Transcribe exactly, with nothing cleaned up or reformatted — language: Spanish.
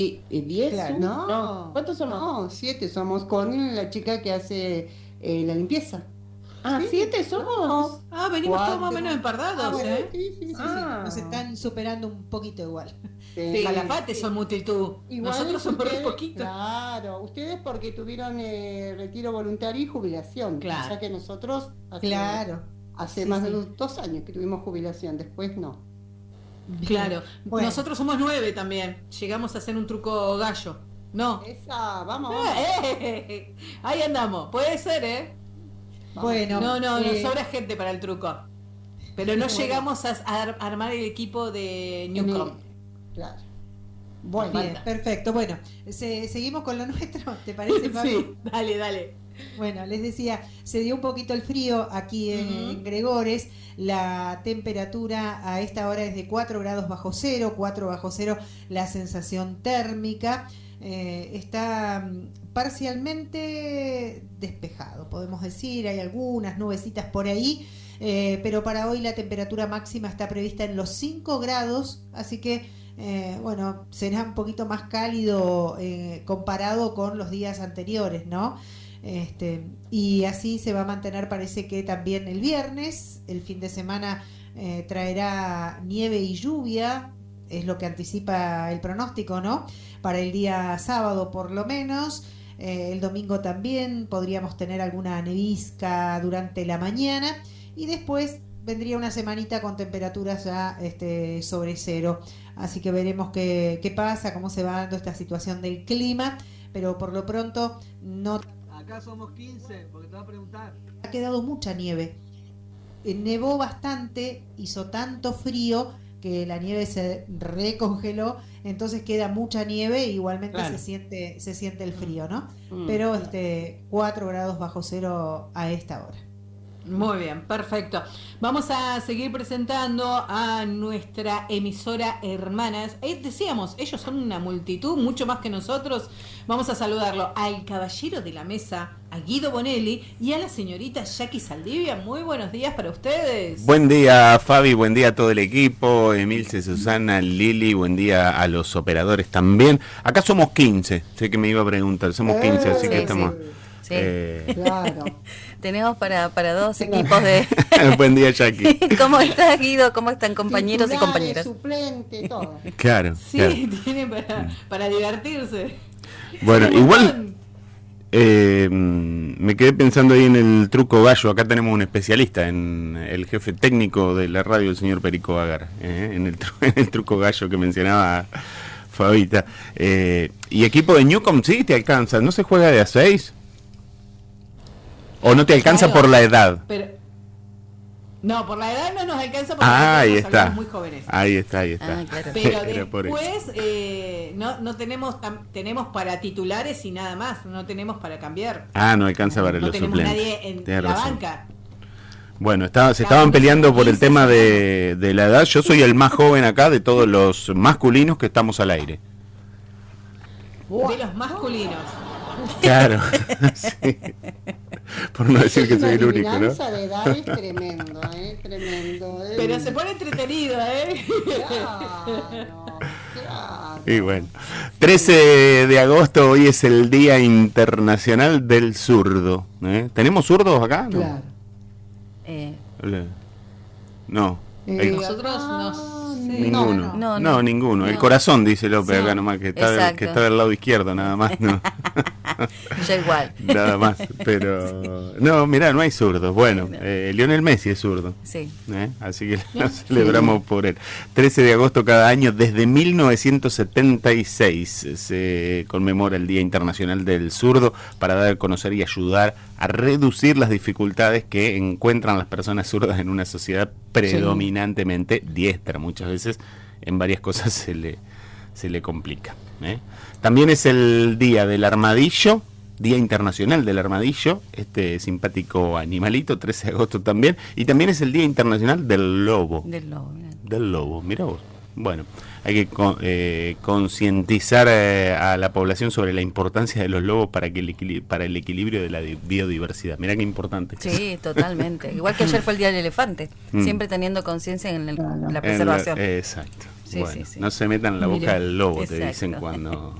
¿Diez? Claro, No. no. ¿Cuántos somos? No, siete somos con la chica que hace eh, la limpieza. Ah, ¿Sí? ¿siete somos? Somos Ah, venimos todos más o cuatro. menos empardados, Ah, bueno, ¿eh? Sí, sí, sí, sí. Sí, nos Ah. están superando un poquito igual. Sí. Calafate son multitud. Igual Nosotros somos re ustedes, poquitos. claro, ustedes porque tuvieron eh, retiro voluntario y jubilación, Claro. o sea que nosotros hace, Claro. hace Sí, más sí. de dos, dos años que tuvimos jubilación, después no. Claro. Bueno. Nosotros somos nueve también. Llegamos a hacer un truco gallo. No. Esa, vamos, vamos. Eh, ahí andamos. Puede ser, ¿eh? vamos. Bueno, No, no, nos eh, sobra gente para el truco. Pero no Bueno. llegamos a, a ar- armar el equipo de En el- Newcom. Claro. Bueno, bien, perfecto. Bueno, se- seguimos con lo nuestro, ¿te parece, Fabi? Sí, dale, dale. Bueno, les decía, se dio un poquito el frío aquí en, Ujú. en Gregores. La temperatura a esta hora es de cuatro grados bajo cero, cuatro bajo cero la sensación térmica. Eh, está mm, parcialmente despejado, podemos decir, hay algunas nubecitas por ahí, eh, pero para hoy la temperatura máxima está prevista en los cinco grados, así que eh, bueno, será un poquito más cálido eh, comparado con los días anteriores, ¿no? Este, y así se va a mantener, parece que también el viernes, el fin de semana eh, traerá nieve y lluvia, es lo que anticipa el pronóstico, ¿no? Para el día sábado por lo menos, eh, el domingo también podríamos tener alguna nevisca durante la mañana y después vendría una semanita con temperaturas ya este, sobre cero, así que veremos qué, qué pasa, cómo se va dando esta situación del clima, pero por lo pronto no... Acá somos quince, porque te va a preguntar. Ha quedado mucha nieve. Eh, nevó bastante, hizo tanto frío que la nieve se recongeló, entonces queda mucha nieve e igualmente Claro. se siente se siente el frío, ¿no? Mm, Pero claro. este cuatro grados bajo cero a esta hora. Muy bien, perfecto. Vamos a seguir presentando a nuestra emisora hermana. Eh, decíamos, ellos son una multitud, mucho más que nosotros. Vamos a saludarlo al caballero de la mesa, a Guido Bonelli, y a la señorita Jackie Saldivia. Muy buenos días para ustedes. Buen día, Fabi, buen día a todo el equipo, Emilce, Susana, Lili, buen día a los operadores también. Acá somos quince, sé que me iba a preguntar, somos quince, Eh, así que sí, estamos... Sí. eh, Claro. Tenemos para, para dos Claro. equipos de... Buen día, Jackie. ¿Cómo estás, Guido? ¿Cómo están, compañeros y Titulares, compañeras? suplente, todo. Claro, Sí, claro. tienen para, para divertirse. Bueno, Un igual montón. eh, me quedé pensando ahí en el truco gallo. Acá tenemos un especialista, en el jefe técnico de la radio, el señor Perico Agar, eh, en, el tru- en el truco gallo que mencionaba Fabita. Eh, y equipo de Newcom, sí, te alcanza. ¿No se juega de a seis? ¿O no te alcanza Claro, por la edad? Pero, no, por la edad no nos alcanza porque Ah, ahí somos está. algunos muy jóvenes. Ahí está, ahí está. Ah, claro. Pero Era por eso. después eh, no, no tenemos tam- tenemos para titulares y nada más, no tenemos para cambiar. Ah, no alcanza para No los tenemos suplentes. nadie en Tienes la razón. banca. Bueno, estaba, se Cada estaban uno peleando son por el quince, tema son de, de la edad. Yo soy el más joven acá de todos los masculinos que estamos al aire. De los masculinos. Claro. Sí. Por no decir que La soy el único, ¿no? adivinanza de edad es tremendo, ¿eh? Tremendo. ¿eh? Pero se pone entretenido, ¿eh? Claro, claro. Y bueno, trece de agosto, hoy es el Día Internacional del Zurdo. ¿eh? ¿Tenemos zurdos acá? No. Claro. Eh, No. Eh, El- Nosotros acá, no sé. Ninguno. No, No, no. ninguno. El No. corazón, dice López Sí. acá nomás, que está, del, Exacto. que está del lado izquierdo nada más. No. yo igual. Nada más. Pero. No, mirá, no hay zurdos. Bueno, No. eh, Lionel Messi es zurdo. Sí. ¿eh? Así que lo celebramos por él. trece de agosto cada año, desde mil novecientos setenta y seis, se conmemora el Día Internacional del Zurdo para dar a conocer y ayudar a reducir las dificultades que encuentran las personas zurdas en una sociedad predominantemente diestra. Muchas veces en varias cosas se le, se le complica. ¿eh? También es el Día del Armadillo, Día Internacional del Armadillo, este simpático animalito, trece de agosto también, y también es el Día Internacional del Lobo. Del lobo, mirá. Del lobo, mira vos. Bueno, hay que con- eh, concientizar eh, a la población sobre la importancia de los lobos para que el equili- para el equilibrio de la di- biodiversidad. Mirá qué importante. Sí, totalmente. Igual que ayer fue el Día del Elefante, Mm. siempre teniendo conciencia en el- la En la- preservación. exacto. Sí, Bueno, sí, sí. no se metan en la boca Mire, del lobo, te exacto. dicen cuando